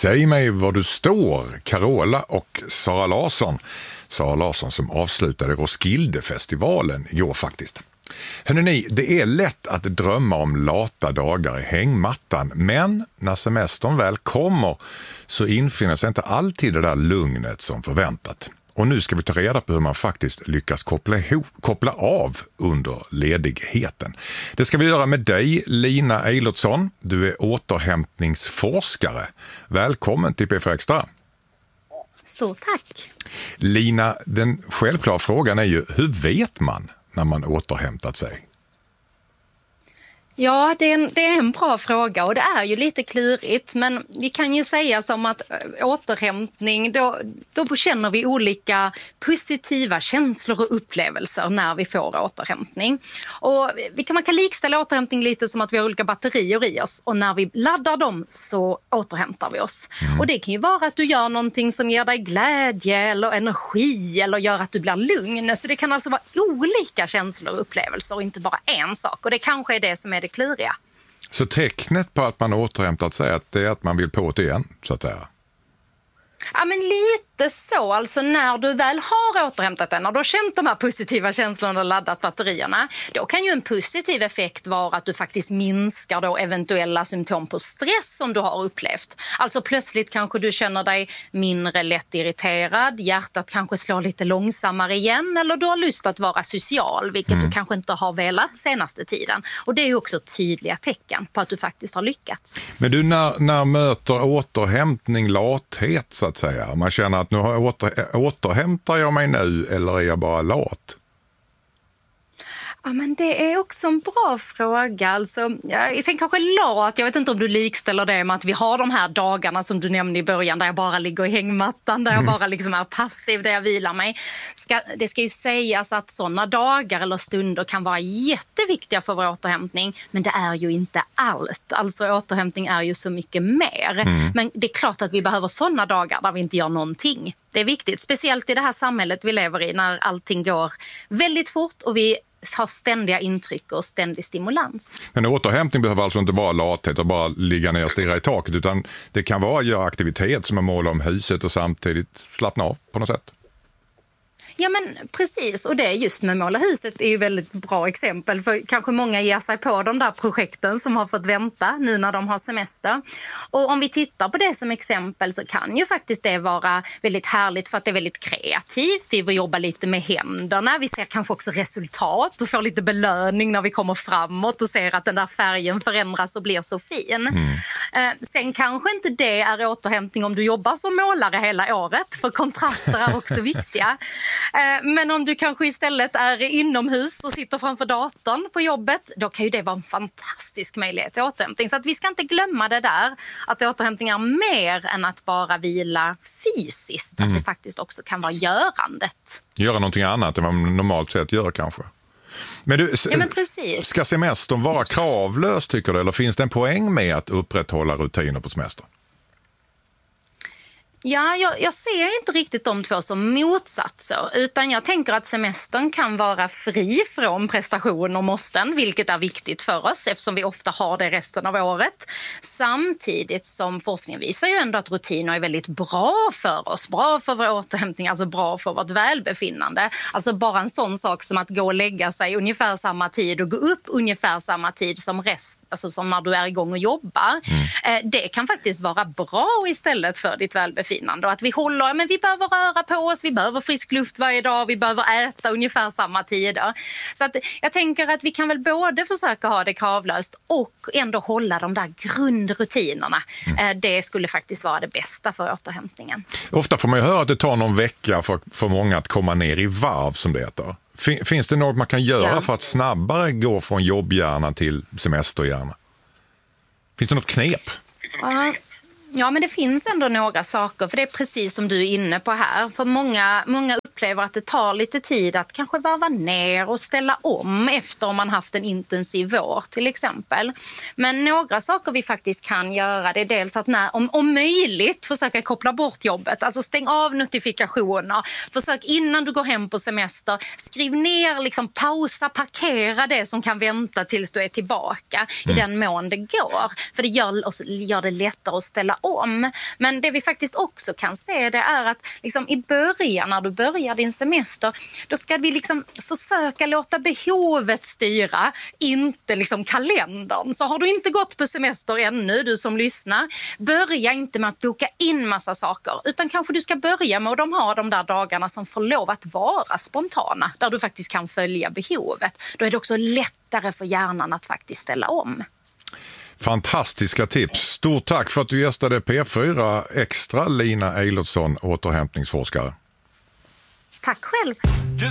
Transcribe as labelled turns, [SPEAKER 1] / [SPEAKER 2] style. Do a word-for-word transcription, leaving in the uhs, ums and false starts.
[SPEAKER 1] Säg mig var du står, Carola och Sara Larsson. Sara Larsson som avslutade Roskildefestivalen igår faktiskt. Hörrni, det är lätt att drömma om lata dagar i hängmattan, men när semestern väl kommer så infinner sig inte alltid det där lugnet som förväntat. Och nu ska vi ta reda på hur man faktiskt lyckas koppla, ihop, koppla av under ledigheten. Det ska vi göra med dig, Lina Eilertsson. Du är återhämtningsforskare. Välkommen till P fyra Extra.
[SPEAKER 2] Stort tack.
[SPEAKER 1] Lina, den självklara frågan är ju, hur vet man när man återhämtat sig?
[SPEAKER 2] Ja, det är, en, det är en bra fråga och det är ju lite klurigt, men vi kan ju säga som att återhämtning, då, då känner vi olika positiva känslor och upplevelser när vi får återhämtning. Och vi kan, man kan likställa återhämtning lite som att vi har olika batterier i oss och när vi laddar dem så återhämtar vi oss. Mm. Och det kan ju vara att du gör någonting som ger dig glädje eller energi eller gör att du blir lugn. Så det kan alltså vara olika känslor och upplevelser och inte bara en sak. Och det kanske är det som är det kluriga.
[SPEAKER 1] Så tecknet på att man återhämtat sig, att det är att man vill på det igen, så att säga?
[SPEAKER 2] Ja, men lite så. Alltså när du väl har återhämtat den, när du har känt de här positiva känslorna och laddat batterierna, då kan ju en positiv effekt vara att du faktiskt minskar då eventuella symptom på stress som du har upplevt. Alltså plötsligt kanske du känner dig mindre lätt irriterad, hjärtat kanske slår lite långsammare igen eller du har lust att vara social, vilket mm. du kanske inte har velat senaste tiden. Och det är ju också tydliga tecken på att du faktiskt har lyckats.
[SPEAKER 1] Men du, när, när möter återhämtning lathet så att säga? Man känner att nu har jag åter, återhämtar jag mig nu eller är jag bara lat?
[SPEAKER 2] Ja, men det är också en bra fråga. Alltså, jag tänker kanske lat. Jag vet inte om du likställer det med att vi har de här dagarna som du nämnde i början där jag bara ligger i hängmattan, där jag bara liksom är passiv, där jag vilar mig. Ska, det ska ju sägas att sådana dagar eller stunder kan vara jätteviktiga för vår återhämtning, men det är ju inte allt. Alltså återhämtning är ju så mycket mer. Mm. Men det är klart att vi behöver sådana dagar där vi inte gör någonting. Det är viktigt, speciellt i det här samhället vi lever i när allting går väldigt fort och vi har ständiga intryck och ständig stimulans.
[SPEAKER 1] Men återhämtning behöver alltså inte vara lathet och bara ligga ner och stirra i taket, utan det kan vara att göra aktivitet som är mål om huset och samtidigt slappna av på något sätt.
[SPEAKER 2] Ja, men precis, och det just med Måla huset är ju väldigt bra exempel, för kanske många ger sig på de där projekten som har fått vänta nu när de har semester. Och om vi tittar på det som exempel så kan ju faktiskt det vara väldigt härligt för att det är väldigt kreativt. Vi vill jobba lite med händerna, vi ser kanske också resultat och får lite belöning när vi kommer framåt och ser att den där färgen förändras och blir så fin. Mm. Eh, sen kanske inte det är återhämtning om du jobbar som målare hela året, för kontraster är också viktiga. Men om du kanske istället är inomhus och sitter framför datorn på jobbet, då kan ju det vara en fantastisk möjlighet till återhämtning. Så att vi ska inte glömma det där, att återhämtning är mer än att bara vila fysiskt. Mm. Att det faktiskt också kan vara görandet. Göra
[SPEAKER 1] någonting annat än vad man normalt sett gör kanske. Men du,
[SPEAKER 2] ja, men precis.
[SPEAKER 1] Ska semestern vara kravlös tycker du, eller finns det en poäng med att upprätthålla rutiner på semestern?
[SPEAKER 2] Ja, jag, jag ser inte riktigt de två som motsatser, utan jag tänker att semestern kan vara fri från prestation och måsten, vilket är viktigt för oss eftersom vi ofta har det resten av året. Samtidigt som forskningen visar ju ändå att rutiner är väldigt bra för oss, bra för vår återhämtning, alltså bra för vårt välbefinnande. Alltså bara en sån sak som att gå och lägga sig ungefär samma tid och gå upp ungefär samma tid som rest, alltså som när du är igång och jobbar. Mm. Det kan faktiskt vara bra istället för ditt välbefinnande. Och att vi håller, men vi behöver röra på oss, vi behöver frisk luft varje dag, vi behöver äta ungefär samma tider. Så att jag tänker att vi kan väl både försöka ha det kravlöst och ändå hålla de där grundrutinerna. Mm. Det skulle faktiskt vara det bästa för återhämtningen.
[SPEAKER 1] Ofta får man ju höra att det tar någon vecka för, för många att komma ner i varv som det heter. Finns det något man kan göra ja. för att snabbare gå från jobbhjärna till semesterhjärna? Finns det något knep?
[SPEAKER 2] Ja. Ja, men det finns ändå några saker, för det är precis som du är inne på här. För många, många upplever att det tar lite tid att kanske varva ner och ställa om efter om man haft en intensiv vår till exempel. Men några saker vi faktiskt kan göra, det är dels att när, om, om möjligt försöka koppla bort jobbet. Alltså stäng av notifikationer. Försök innan du går hem på semester, skriv ner, liksom pausa, parkera det som kan vänta tills du är tillbaka mm. i den mån det går. För det gör, oss, gör det lättare att ställa om. Men det vi faktiskt också kan se, det är att liksom, i början när du börjar din semester, då ska vi liksom försöka låta behovet styra, inte liksom kalendern. Så har du inte gått på semester ännu, du som lyssnar, börja inte med att boka in massa saker, utan kanske du ska börja med att de har de där dagarna som får lov att vara spontana, där du faktiskt kan följa behovet. Då är det också lättare för hjärnan att faktiskt ställa om.
[SPEAKER 1] Fantastiska tips. Stort tack för att du gästade P fyra Extra, Lina Eilertsson, återhämtningsforskare.
[SPEAKER 2] Tack själv.